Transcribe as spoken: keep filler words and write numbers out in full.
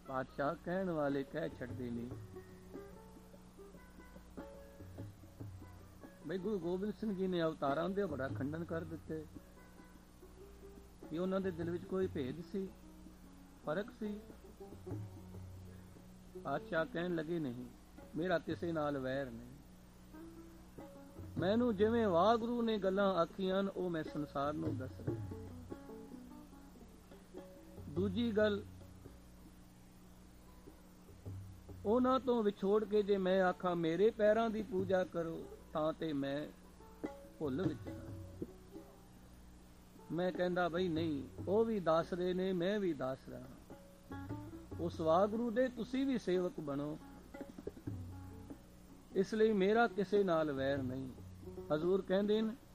ਪਾਤਸ਼ਾਹ ਕਹਿਣ ਵਾਲੇ ਕਹਿ ਛੱਡਦੇ ਨੇ। ਬਈ ਗੁਰੂ ਗੋਬਿੰਦ ਸਿੰਘ ਜੀ ਨੇ ਅਵਤਾਰਾਂ ਦੇ ਬੜਾ ਖੰਡਨ ਕਰ ਦਿੱਤੇ ਕਿ ਉਹਨਾਂ ਦੇ ਦਿਲ ਵਿੱਚ ਕੋਈ ਭੇਦ ਸੀ, ਫਰਕ ਸੀ। ਪਾਤਸ਼ਾਹ ਕਹਿਣ ਲੱਗੇ ਨਹੀਂ, ਮੇਰਾ ਕਿਸੇ ਨਾਲ ਵੈਰ ਨਹੀਂ। ਮੈਨੂੰ ਜਿਵੇਂ ਵਾਹਿਗੁਰੂ ਨੇ ਗੱਲਾਂ ਆਖੀਆਂ ਉਹ ਮੈਂ ਸੰਸਾਰ ਨੂੰ ਦੱਸ ਰਿਹਾ। ਦੂਜੀ ਗੱਲ, ਉਹਨਾਂ ਤੋਂ ਵਿਛੋੜ ਕੇ ਜੇ ਮੈਂ ਆਖਾਂ ਮੇਰੇ ਪੈਰਾਂ ਦੀ ਪੂਜਾ ਕਰੋ ਤਾਂ ਤੇ ਮੈਂ ਭੁੱਲ ਵਿੱਚ ਹਾਂ। ਮੈਂ ਕਹਿੰਦਾ ਬਈ ਨਹੀਂ, ਉਹ ਵੀ ਦੱਸਦੇ ਨੇ, ਮੈਂ ਵੀ ਦੱਸ ਰਿਹਾ। ਉਸ ਵਾਹਿਗੁਰੂ ਦੇ ਤੁਸੀਂ ਵੀ ਸੇਵਕ ਬਣੋ। ਇਸ ਲਈ ਮੇਰਾ ਕਿਸੇ ਨਾਲ ਵੈਰ ਨਹੀਂ। ਹਜ਼ੂਰ ਕਹਿੰਦੇ ਨੇ